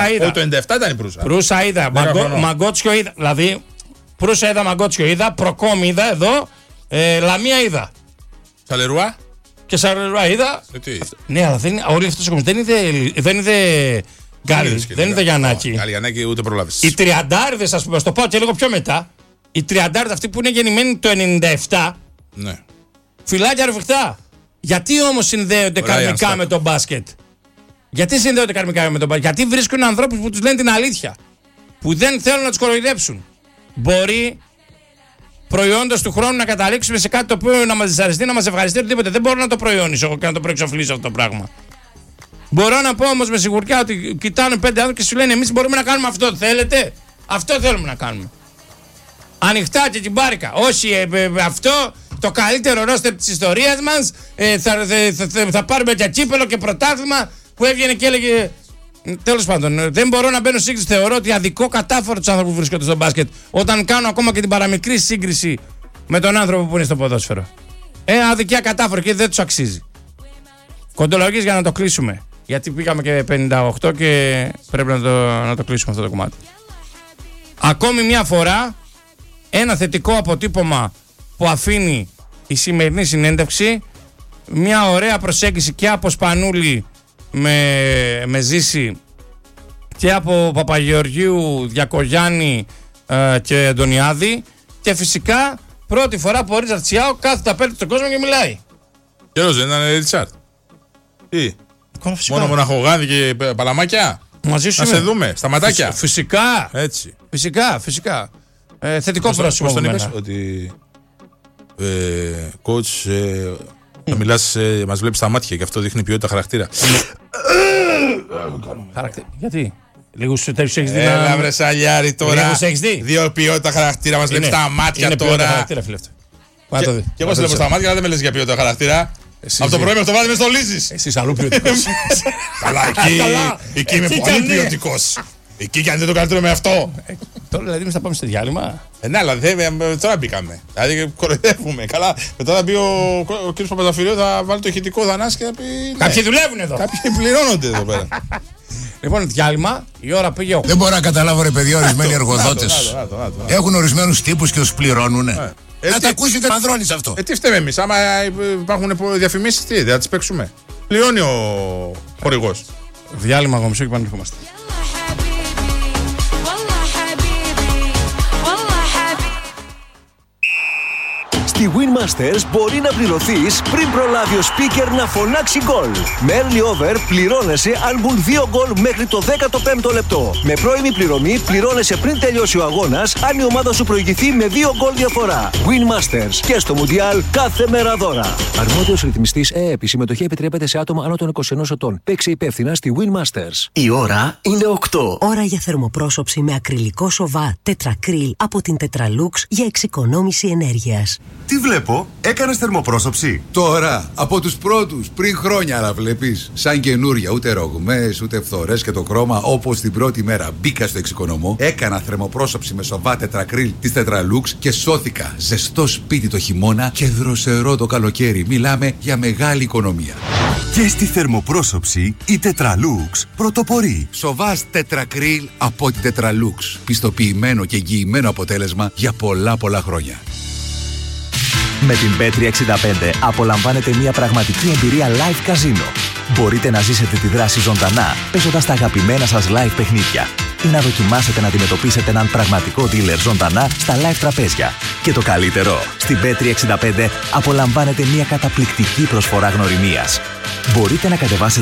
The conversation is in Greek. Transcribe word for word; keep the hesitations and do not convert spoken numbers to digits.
Προύσα είδα. Όχι, το ενενήντα επτά ήταν η Προύσα. Προύσα είδα. Μαγκο, Μαγκότσιο είδα. Δηλαδή, Προύσα είδα, Μαγκότσιο είδα. Προκόμ είδα εδώ. Ε, Λαμία είδα. Σαλερουά. Και Σαλερουά είδα. Τι. Ναι, αλλά δεν, όλοι αυτοί οι δεν είδε. Δεν είδε Γκάλι, δεν είδε Γιαννάκη. Γκάλι, Γιαννάκη ούτε προλάβεις. Οι τριαντάριδες, ας πούμε, στο πάω και λίγο πιο μετά. Οι τριαντάριδες αυτοί που είναι γεννημένοι το ενενήντα επτά. Ναι. Φυλάκια ρουφιχτά. Γιατί όμως συνδέονται Ωραία, καρμικά με το μπάσκετ? Γιατί συνδέονται καρμικά με το μπάσκετ? Γιατί βρίσκουν ανθρώπους που τους λένε την αλήθεια, που δεν θέλουν να τους κοροϊδέψουν. Μπορεί προϊόντος του χρόνου να καταλήξουμε σε κάτι το οποίο να μας δυσαρεστεί, να μας ευχαριστεί, οτιδήποτε. Δεν μπορώ να το προϊόνισω και να το προεξοφλήσω αυτό το πράγμα. Μπορώ να πω όμως με σιγουριά ότι κοιτάνε πέντε άνθρωποι και σου λένε εμείς μπορούμε να κάνουμε αυτό. Θέλετε? Αυτό θέλουμε να κάνουμε. Ανοιχτά και κυμπάρικα. Όχι, ε, ε, αυτό το καλύτερο ρόστερ της ιστορίας μας. Ε, θα, θα, θα, θα πάρουμε και κύπελο και πρωτάθλημα που έβγαινε και έλεγε. Τέλος πάντων, δεν μπορώ να μπαίνω σύγκριση. Θεωρώ ότι αδικό κατάφορο τους άνθρωπους που βρίσκονται στο μπάσκετ όταν κάνω ακόμα και την παραμικρή σύγκριση με τον άνθρωπο που είναι στο ποδόσφαιρο. Ε, αδικιά κατάφορο και δεν τους αξίζει. Κοντολογίες για να το κλείσουμε. Γιατί πήγαμε και πενήντα οκτώ και πρέπει να το, να το κλείσουμε αυτό το κομμάτι. Ακόμη μια φορά, ένα θετικό αποτύπωμα που αφήνει η σημερινή συνέντευξη, μια ωραία προσέγγιση και από Σπανούλη με, με Ζήση και από Παπαγεωργίου, Διακογιάννη ε, και Αντωνιάδη, και φυσικά πρώτη φορά που ο Ρίτσαρτ Σιάο κάθεται απέναντι στον κόσμο και μιλάει. Καιρός δεν ήταν Ρίτσαρτ? Τι? Φυσικά. Μόνο μοναχογάδι και παλαμάκια? Μαζί σου να είμαι. σε δούμε στα ματάκια. Φυσικά. Έτσι. Φυσικά, φυσικά. Ε, θετικό πρόσωπο. Πώς τον είπες? Ότι ε, coach, ε, να μιλάς, ε, μας βλέπεις στα μάτια και αυτό δείχνει ποιότητα χαρακτήρα. Χαρακτήρα. Γιατί? Λίγους τέτοιους έχεις δει? Έλα βρε σαλιάρη τώρα. Λίγους έχεις δει? Δύο ποιότητα χαρακτήρα, μας βλέπεις στα μάτια είναι τώρα. ποιότητα χαρακτήρα, φίλε αυτό. Και, και εγώ σε βλέπω στα μάτια, αλλά δεν με λες για ποιότητα χαρακτήρα. Από το πρωί με το βράδυ με στολίζεις. Εσύ αλλού ποιοτικός. Καλά, εκεί, εκεί είμαι πολύ ποιοτικός. Εκεί και αν δεν το καλύτερο με αυτό. Τώρα δηλαδή εμείς θα πάμε στο διάλειμμα. Ε, ναι, αλλά τώρα μπήκαμε. Δηλαδή κοροϊδεύουμε. Καλά, μετά θα μπει ο κ. Παπαζαφυρίου, θα βάλει το ηχητικό Θανάση και θα πει. Κάποιοι δουλεύουν εδώ. Κάποιοι πληρώνονται εδώ πέρα. Λοιπόν, διάλειμμα, η ώρα πήγε. Δεν μπορώ να καταλάβω, ρε παιδιά, ορισμένοι εργοδότες έχουν ορισμένους τύπους και τους πληρώνουν. Ε, να τι... τα ακούσει και να δρώνεις αυτό. Ε, τι φταίμε εμείς, άμα υπάρχουν διαφημίσεις, τι, δεν θα τις παίξουμε. Πληρώνει ο χορηγός. Διάλειμμα εγώ μισό και πανερχόμαστε. Στη Winmasters μπορεί να πληρωθείς πριν προλάβει ο speaker να φωνάξει γκολ. Με early over πληρώνεσαι αν μπουν δύο γκολ μέχρι το δέκατο πέμπτο λεπτό. Με πρώιμη πληρωμή πληρώνεσαι πριν τελειώσει ο αγώνας αν η ομάδα σου προηγηθεί με δύο γκολ διαφορά. Winmasters και στο Μουντιάλ κάθε μέρα δώρα. Αρμόδιος ρυθμιστής ΕΕΠ. Η συμμετοχή επιτρέπεται σε άτομα άνω των είκοσι ενός ετών. Παίξε υπεύθυνα στη Winmasters. Η ώρα είναι οκτώ. Ώρα για θερμοπρόσωψη με ακριλικό σοβά τετρακρίλ από την Tetralux για εξοικονόμηση ενέργειας. Τι βλέπω, έκανες θερμοπρόσωψη? Τώρα, από τους πρώτους, πριν χρόνια, αλλά βλέπεις, σαν καινούρια, ούτε ρογμές, ούτε φθορές και το χρώμα, όπως την πρώτη μέρα μπήκα στο εξοικονομώ, έκανα θερμοπρόσωψη με σοβά τετρακρίλ της Tetralux και σώθηκα. Ζεστό σπίτι το χειμώνα και δροσερό το καλοκαίρι. Μιλάμε για μεγάλη οικονομία. Και στη θερμοπρόσωψη η Tetralux πρωτοπορεί. Σοβάς τετρακρίλ από την Tetralux. Πιστοποιημένο και εγγυημένο αποτέλεσμα για πολλά πολλά χρόνια. Με την μπετ τριακόσια εξήντα πέντε απολαμβάνετε μια πραγματική εμπειρία live καζίνο. Μπορείτε να ζήσετε τη δράση ζωντανά, παίζοντας τα αγαπημένα σας live παιχνίδια ή να δοκιμάσετε να αντιμετωπίσετε έναν πραγματικό dealer ζωντανά στα live τραπέζια. Και το καλύτερο, στην μπετ τριακόσια εξήντα πέντε απολαμβάνετε μια καταπληκτική προσφορά γνωριμίας. Μπορείτε να κατεβάσετε